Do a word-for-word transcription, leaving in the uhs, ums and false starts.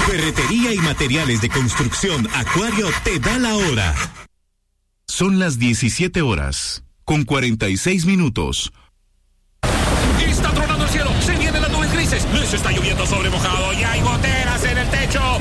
Ferretería y materiales de construcción Acuario te da la hora. Son las diecisiete horas, con cuarenta y seis minutos. Está tronando el cielo, se vienen las nubes grises, les está lloviendo sobre mojado y hay goteras en el techo.